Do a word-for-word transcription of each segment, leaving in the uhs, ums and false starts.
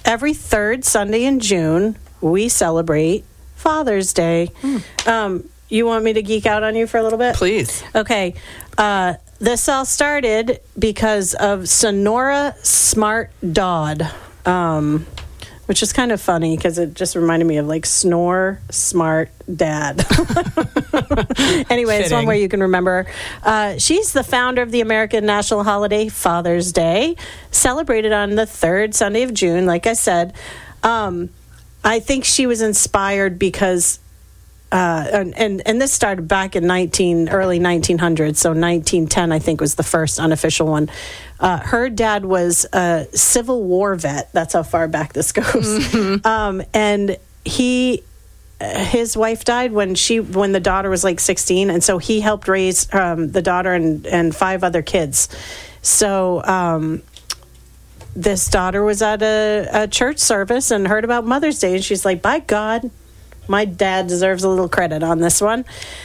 every third Sunday in June, we celebrate Father's Day. Mm. Um, you want me to geek out on you for a little bit? Please. Okay. Uh, this all started because of Sonora Smart Dodd, um, which is kind of funny because it just reminded me of like Snore Smart Dad. Anyway, it's one way you can remember. Uh, she's the founder of the American national holiday Father's Day, celebrated on the third Sunday of June, like I said. Um, I think she was inspired because Uh, and, and and this started back in nineteen early nineteen hundreds, so nineteen ten I think was the first unofficial one. Uh, her dad was a Civil War vet. That's how far back this goes. Mm-hmm. Um, and he, his wife died when she when the daughter was like sixteen, and so he helped raise um, the daughter and and five other kids. So. Um, this daughter was at a, a church service and heard about Mother's Day, and she's like, by God, my dad deserves a little credit on this one.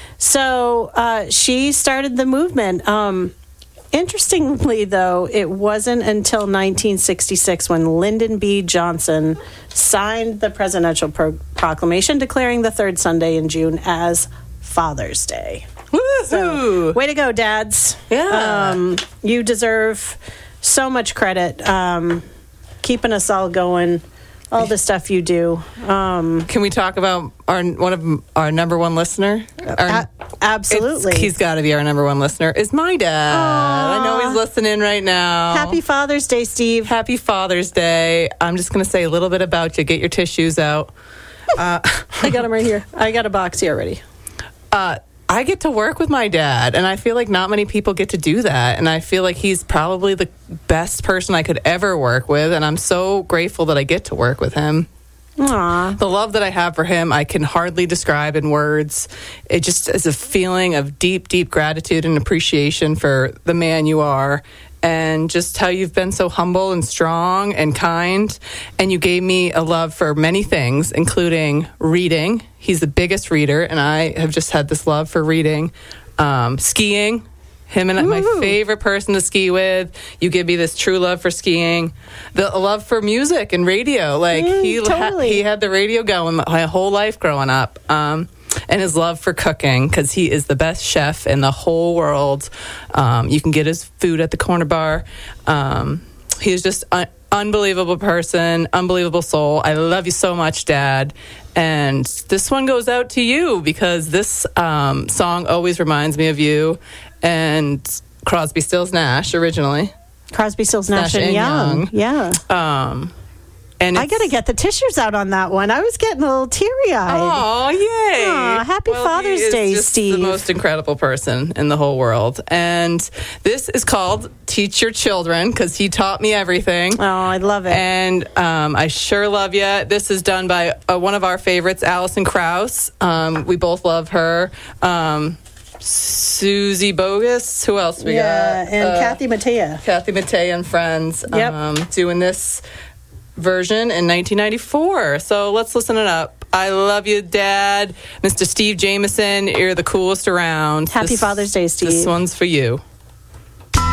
So uh, she started the movement. Um, interestingly, though, it wasn't until nineteen sixty-six when Lyndon B. Johnson signed the presidential pro- proclamation declaring the third Sunday in June as Father's Day. Woo-hoo! So, way to go, dads. Yeah. Um, you deserve so much credit, um, keeping us all going. All the stuff you do. Um, Can we talk about our one of our number one listener? Our, a- absolutely. He's got to be our number one listener. Is my dad. Aww. I know he's listening right now. Happy Father's Day, Steve. Happy Father's Day. I'm just going to say a little bit about you. Get your tissues out. Uh, I got them right here. I got a box here already. Uh, I get to work with my dad, and I feel like not many people get to do that. And I feel like he's probably the best person I could ever work with, and I'm so grateful that I get to work with him. Aww. The love that I have for him, I can hardly describe in words. It just is a feeling of deep, deep gratitude and appreciation for the man you are, and just how you've been so humble and strong and kind. And you gave me a love for many things, including reading. He's the biggest reader, and I have just had this love for reading. Um, skiing. Him and Woo-hoo. My favorite person to ski with. You give me this true love for skiing. The love for music and radio. Like, mm, he, totally. ha- he had the radio going my whole life growing up. Um, and his love for cooking, because he is the best chef in the whole world. Um, you can get his food at the corner bar. Um, he is just an unbelievable person, unbelievable soul. I love you so much, Dad. And this one goes out to you, because this um, song always reminds me of you. And Crosby, Stills, Nash, originally. Crosby, Stills, Nash, Nash and, and Young. Young. Yeah. Um, and I got to get the tissues out on that one. I was getting a little teary-eyed. Oh, yay. Aw, happy well, Father's he is Day, just Steve. The most incredible person in the whole world. And this is called Teach Your Children, because he taught me everything. Oh, I love it. And um, I sure love you. This is done by uh, one of our favorites, Alison Krauss. Um, we both love her. Um, Susie Bogus. Who else we yeah, got? and uh, Kathy Mattea. Kathy Mattea and friends. Yep. Um, doing this version in nineteen ninety-four. So let's listen it up. I love you, Dad. Mister Steve Jameson, you're the coolest around. Happy this, Father's Day, Steve. This one's for you.